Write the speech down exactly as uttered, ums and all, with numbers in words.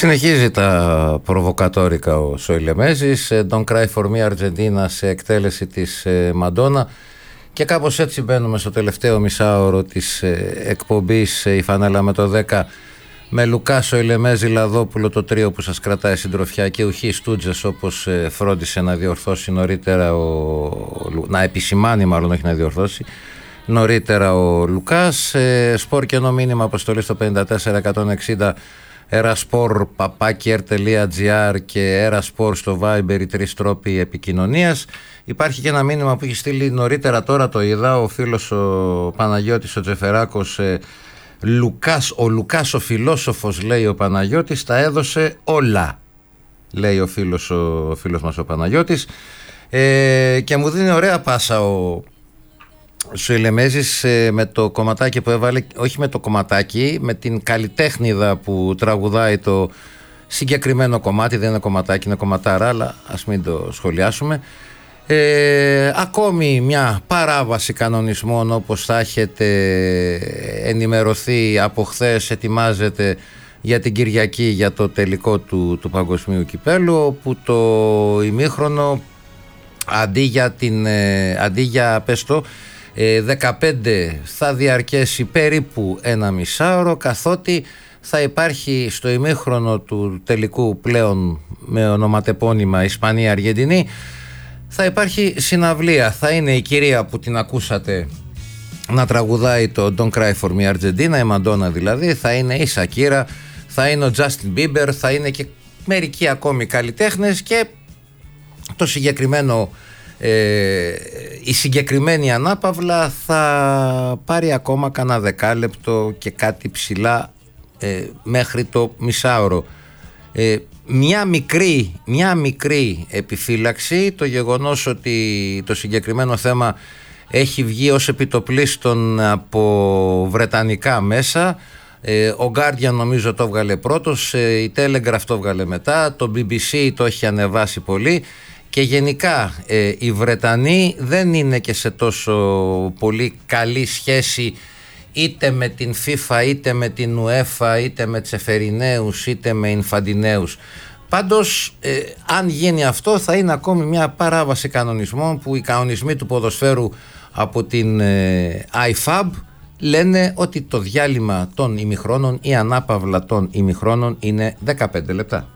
Συνεχίζει τα προβοκατόρικα ο Σοηλεμέζης. Don't Cry For Me Argentina σε εκτέλεση της Μαντόνα. Και κάπως έτσι μπαίνουμε στο τελευταίο μισάωρο της εκπομπής η Φανέλα με το δέκα, με Λουκά, Σοηλεμέζη, Λαδόπουλο, το τρίο που σας κρατάει συντροφιά και ουχή στούτζες, όπως φρόντισε να διορθώσει νωρίτερα ο... να επισημάνει μάλλον, όχι να διορθώσει νωρίτερα ο Λουκάς. Σπορ και ενώ μήνυμα αποστολή στο πέντε τέσσερα εκατόν εξήντα, Eraspor παπάκι r τελεία gr και Eraspor στο Viber, οι τρεις τρόποι επικοινωνίας. Υπάρχει και ένα μήνυμα που έχει στείλει νωρίτερα, τώρα το είδα, ο φίλος ο Παναγιώτης ο Τζεφεράκος. ε, Λουκάς, ο Λουκάς ο φιλόσοφος, λέει ο Παναγιώτης, τα έδωσε όλα, λέει ο φίλος, ο φίλος μας ο Παναγιώτης. ε, και μου δίνει ωραία πάσα ο Σοηλεμέζης ε, με το κομματάκι που έβαλε, όχι με το κομματάκι, με την καλλιτέχνηδα που τραγουδάει το συγκεκριμένο κομμάτι. Δεν είναι κομματάκι, είναι κομματάρα, αλλά ας μην το σχολιάσουμε. Ε, ακόμη μια παράβαση κανονισμών, όπως θα έχετε ενημερωθεί από χθες, ετοιμάζεται για την Κυριακή για το τελικό του, του Παγκοσμίου Κυπέλλου, όπου το ημίχρονο αντί για, την, ε, αντί για πες το, ε, δεκαπέντε θα διαρκέσει περίπου ένα μισάωρο, καθότι θα υπάρχει στο ημίχρονο του τελικού πλέον με ονοματεπώνυμα Ισπανία-Αργεντινή, θα υπάρχει συναυλία. Θα είναι η κυρία που την ακούσατε να τραγουδάει το Don't Cry For Me Argentina, η Μαντόνα δηλαδή, θα είναι η Σακύρα, θα είναι ο Justin Bieber, θα είναι και μερικοί ακόμη καλλιτέχνες και το συγκεκριμένο, ε, η συγκεκριμένη ανάπαυλα θα πάρει ακόμα κανένα δεκάλεπτο και κάτι ψηλά ε, μέχρι το μισάωρο. Ε, μια μικρή, μια μικρή επιφύλαξη, το γεγονός ότι το συγκεκριμένο θέμα έχει βγει ως επιτοπλίστων από βρετανικά μέσα. ε, ο Guardian νομίζω το έβγαλε πρώτος, ε, η Telegraph το έβγαλε μετά, το μπι μπι σι το έχει ανεβάσει πολύ και γενικά ε, οι Βρετανοί δεν είναι και σε τόσο πολύ καλή σχέση είτε με την FIFA, είτε με την UEFA, είτε με Τσεφερινέους, είτε με Ινφαντινέους. Πάντως, ε, αν γίνει αυτό, θα είναι ακόμη μια παράβαση κανονισμών, που οι κανονισμοί του ποδοσφαίρου από την ε, άι εφ έι μπι λένε ότι το διάλειμμα των ημιχρόνων, η ανάπαυλα των ημιχρόνων είναι δεκαπέντε λεπτά.